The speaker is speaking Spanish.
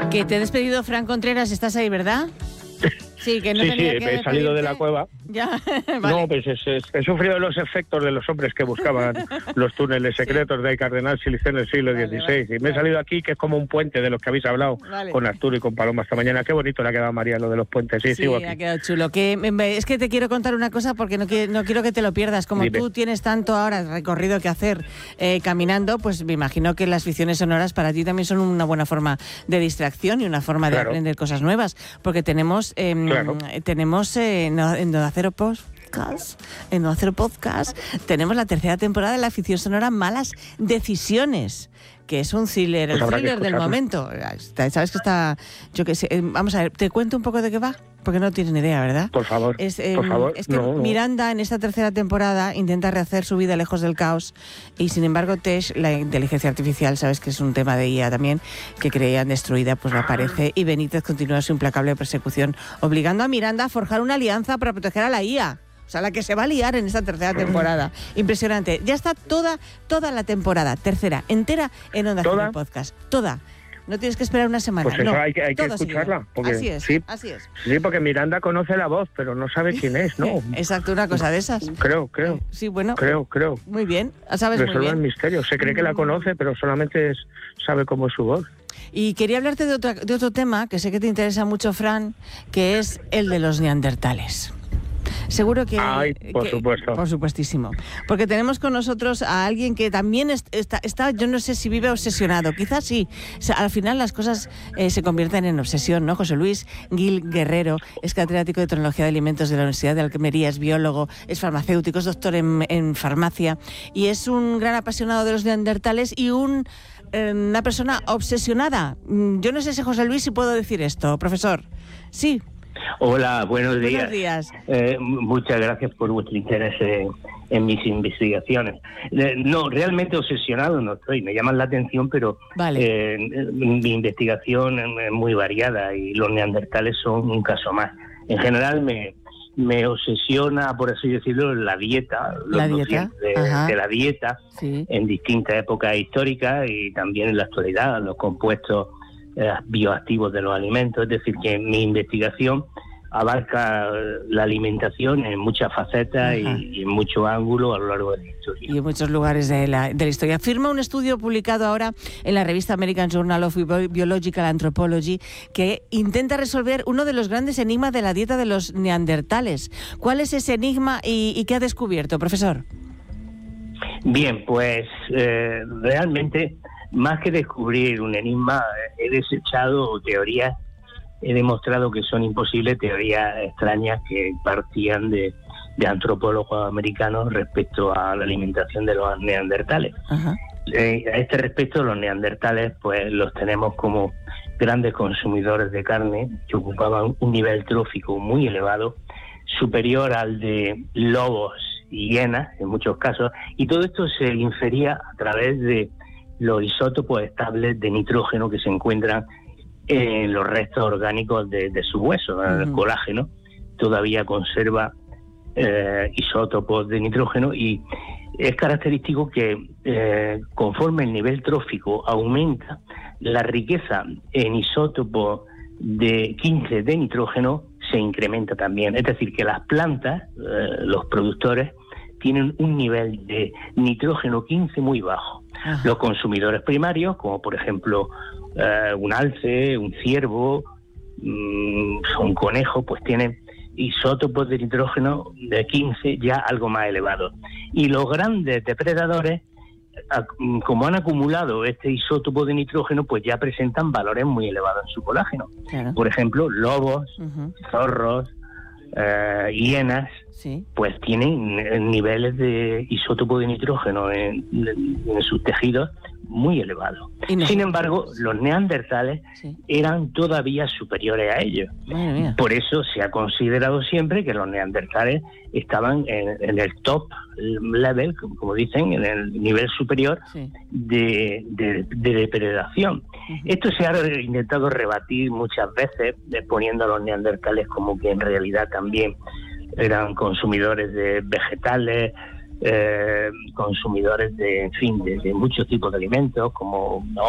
Que te he despedido, Fran Contreras, estás ahí, ¿verdad? Sí, que no sí, tenía que he salido de la cueva. Ya, vale. No, pues he sufrido los efectos de los hombres que buscaban los túneles secretos de Cardenal Siliceo en el siglo XVI. Y me he salido aquí, que es como un puente de los que habéis hablado con Arturo y con Paloma esta mañana. Qué bonito le ha quedado, María, lo de los puentes. Sí, sigo aquí. Ha quedado chulo. Es que te quiero contar una cosa porque no quiero que te lo pierdas. Como Dime. Tú tienes tanto ahora recorrido que hacer caminando, pues me imagino que las ficciones sonoras para ti también son una buena forma de distracción y una forma de aprender cosas nuevas. Porque tenemos en No Acero Podcast tenemos la tercera temporada de la ficción sonora Malas Decisiones, que es un thriller, el thriller del momento. Sabes que está, yo qué sé, vamos a ver, te cuento un poco de qué va, porque no tienes ni idea, ¿verdad? Por favor, Es que Miranda en esta tercera temporada intenta rehacer su vida lejos del caos y sin embargo Tesh, la inteligencia artificial, sabes que es un tema de IA también, que creían destruida, pues no aparece y Benítez continúa su implacable persecución, obligando a Miranda a forjar una alianza para proteger a la IA. O sea, la que se va a liar en esta tercera temporada. Impresionante. Ya está toda la temporada, tercera, entera en Onda Cero Podcast. Toda. No tienes que esperar una semana. Pues eso hay que escucharla. Porque, así es. Sí, porque Miranda conoce la voz, pero no sabe quién es, ¿no? Exacto, una cosa de esas. Creo. Sí, bueno. Creo. Muy bien, sabes Resuelve muy bien. el misterio. Se cree que la conoce, pero solamente sabe cómo es su voz. Y quería hablarte de otro tema que sé que te interesa mucho, Fran, que es el de los neandertales. Seguro que... por supuesto. Por supuestísimo. Porque tenemos con nosotros a alguien que también está, yo no sé si vive obsesionado, quizás sí. O sea, al final las cosas se convierten en obsesión, ¿no? José Luis Gil Guerrero es catedrático de Tecnología de Alimentos de la Universidad de Almería, es biólogo, es farmacéutico, es doctor en farmacia y es un gran apasionado de los neandertales y una persona obsesionada. Yo no sé si José Luis si puedo decir esto, profesor. Sí. Hola, buenos días. Buenos días. Muchas gracias por vuestro interés en mis investigaciones. No, realmente obsesionado no estoy, me llaman la atención, pero mi investigación es muy variada y los neandertales son un caso más. En general me obsesiona, por así decirlo, la dieta, los nutrientes de la dieta en distintas épocas históricas y también en la actualidad, los compuestos bioactivos de los alimentos, es decir, que mi investigación abarca la alimentación en muchas facetas y en muchos ángulos a lo largo de la historia. Y en muchos lugares de la historia. Firma un estudio publicado ahora en la revista American Journal of Biological Anthropology que intenta resolver uno de los grandes enigmas de la dieta de los neandertales. ¿Cuál es ese enigma y qué ha descubierto, profesor? Bien, pues realmente, más que descubrir un enigma, he desechado teorías, he demostrado que son imposibles, teorías extrañas que partían de antropólogos americanos respecto a la alimentación de los neandertales. A este respecto, los neandertales pues los tenemos como grandes consumidores de carne que ocupaban un nivel trófico muy elevado, superior al de lobos y hienas en muchos casos, y todo esto se infería a través de los isótopos estables de nitrógeno que se encuentran en los restos orgánicos de su hueso. El colágeno todavía conserva isótopos de nitrógeno y es característico que conforme el nivel trófico aumenta, la riqueza en isótopos de 15 de nitrógeno se incrementa también. Es decir, que las plantas, los productores, tienen un nivel de nitrógeno 15 muy bajo. Los consumidores primarios, como por ejemplo un alce, un ciervo, un conejo, pues tienen isótopos de nitrógeno de 15 ya algo más elevados. Y los grandes depredadores, como han acumulado este isótopo de nitrógeno, pues ya presentan valores muy elevados en su colágeno. Por ejemplo, lobos, zorros, hienas, pues tienen niveles de isótopo de nitrógeno en sus tejidos muy elevados. Sin embargo, los neandertales eran todavía superiores a ellos. Por eso se ha considerado siempre que los neandertales estaban en el top level, como dicen, en el nivel superior de depredación. Esto se ha intentado rebatir muchas veces, poniendo a los neandertales como que en realidad también eran consumidores de vegetales, consumidores de muchos tipos de alimentos, como